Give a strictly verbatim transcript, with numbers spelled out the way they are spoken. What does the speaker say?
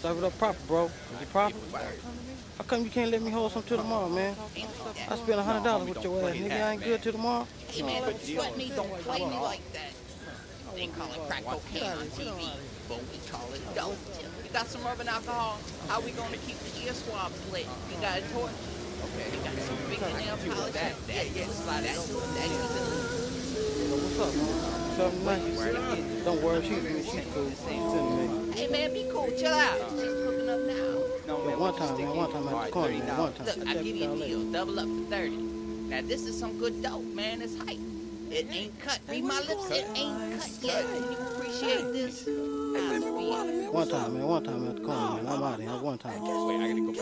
Serve it up proper, bro. Is it proper? How come you can't let me hold some till tomorrow, man? I spent a hundred dollars with your ass, nigga. I ain't good till tomorrow. Hey man, don't sweat me, don't play me like that. They call it crack cocaine on T V, but we call it dope. You got some rubbing alcohol? How we gonna keep the ear swabs lit? You got a torch? Okay. You got some fingernail polish? That, that, yeah, slide that to it. That What's up, man? Something nice? Don't worry, she's good. She's cool. She's hey man, be cool. Chill out. She's cooking up now. No, man, one time, man, one time at the corner, man, one time. Look, I give you a deal. Double up for thirty. Now this is some good dope, man. It's hype. It ain't cut. Read my lips. It ain't cut yet. Can you appreciate this? One time, man. One time at the corner, man. I'm out of here. One time. Wait, I gotta go.